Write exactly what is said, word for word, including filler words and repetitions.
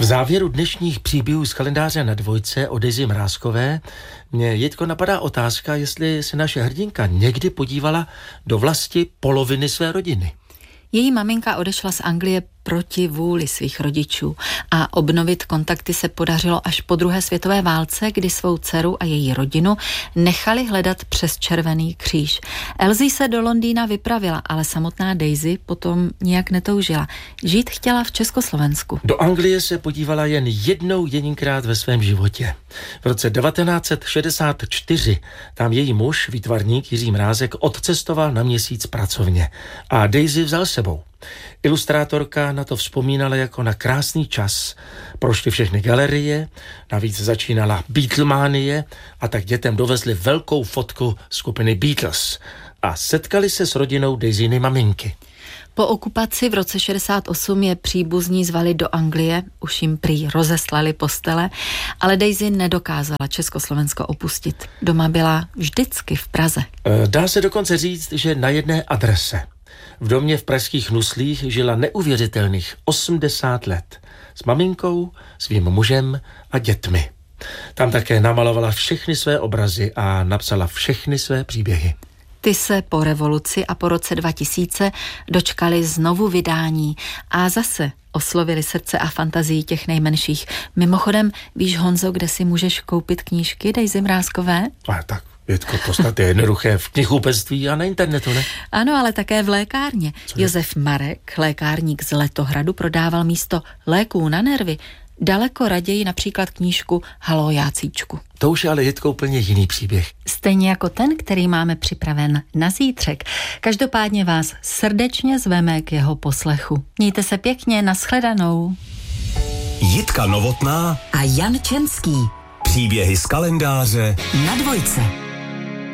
závěru dnešních příběhů z kalendáře na dvojce o Daisy Mrázkové mě, Jitko, napadá otázka, jestli se naše hrdinka někdy podívala do vlasti poloviny své rodiny. Její maminka odešla z Anglie proti vůli svých rodičů a obnovit kontakty se podařilo až po druhé světové válce, kdy svou dceru a její rodinu nechali hledat přes Červený kříž. Elsie se do Londýna vypravila, ale samotná Daisy potom nijak netoužila. Žít chtěla v Československu. Do Anglie se podívala jen jednou jedinkrát ve svém životě. V roce devatenáct set šedesát čtyři tam její muž, výtvarník Jiří Mrázek, odcestoval na měsíc pracovně a Daisy vzal sebou. Ilustrátorka na to vzpomínala jako na krásný čas. Prošly všechny galerie, navíc začínala Beatlemanie a tak dětem dovezli velkou fotku skupiny Beatles a setkali se s rodinou Daisyny maminky. Po okupaci v roce šedesát osm je příbuzní zvali do Anglie, už jim prý rozeslali postele, ale Daisy nedokázala Československo opustit. Doma byla vždycky v Praze. Dá se dokonce říct, že na jedné adrese. V domě v pražských Nuslích žila neuvěřitelných osmdesát let. S maminkou, svým mužem a dětmi. Tam také namalovala všechny své obrazy a napsala všechny své příběhy. Ty se po revoluci a po roce dva tisíce dočkali znovu vydání a zase oslovili srdce a fantazii těch nejmenších. Mimochodem, víš, Honzo, kde si můžeš koupit knížky Daisy Mrázkové? A tak, Jitko, to snad je jednoduché v knihkupectví a na internetu, ne? Ano, ale také v lékárně. Josef Marek, lékárník z Letohradu, prodával místo léků na nervy daleko raději například knížku Haló Jácíčku. To už je ale, Jitko, úplně jiný příběh. Stejně jako ten, který máme připraven na zítřek. Každopádně vás srdečně zveme k jeho poslechu. Mějte se pěkně, nashledanou. Jitka Novotná a Jan Čenský. Příběhy z kalendáře na dvojce.